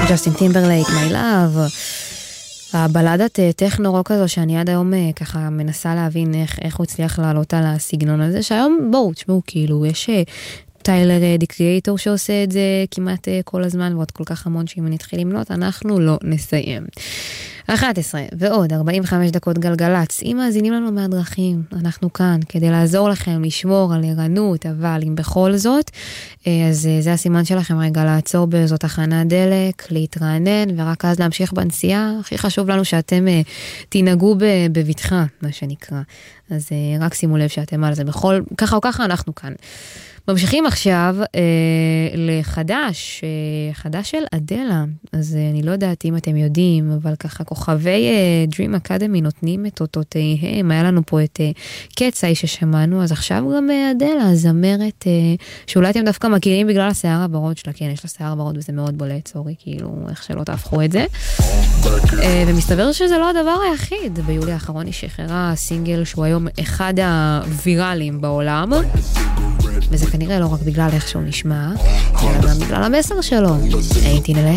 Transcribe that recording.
ג'סטין טימברלייק, My Love. הבלדת טכנו-רוק הזו שאני עד היום ככה מנסה להבין איך הוא הצליח לעלות על הסגנון הזה, שהיום בואו תשמעו, כאילו יש טיילר די קריאטור שעושה את זה כמעט כל הזמן, ועוד כל כך המון שאם נתחיל למנות אנחנו לא נסיים. 11 ועוד 45 דקות גלגלץ, אם מאזינים לנו מהדרכים, אנחנו כאן כדי לעזור לכם לשמור על ערנות, אבל אם בכל זאת, אז זה הסימן שלכם רגע לעצור באיזו תחנת דלק, להתרענן, ורק אז להמשיך בנסיעה. הכי חשוב לנו שאתם תנהגו בבטחה, מה שנקרא. אז רק שימו לב שאתם על זה בכל, ככה או ככה אנחנו כאן. ממשיכים עכשיו לחדש, חדש של אדלה, אז אני לא יודעת אם אתם יודעים, אבל ככה כוכבי Dream Academy נותנים את אותותיהם, היה לנו פה את קצאי ששמענו, אז עכשיו גם אדלה, זמרת, שאולי אתם דווקא מכירים בגלל השיער הברוד שלה, כן, יש לה שיער ברוד וזה מאוד בולט, סורי, כאילו, איך שלא תהפכו את זה. ומסתבר שזה לא הדבר היחיד, ביולי האחרון היא שחררה סינגל שהוא היום אחד הוויראליים בעולם, וזה כנראה לא רק בגלל איך שהוא נשמע, אלא גם בגלל המסר שלו. הייתי נלך.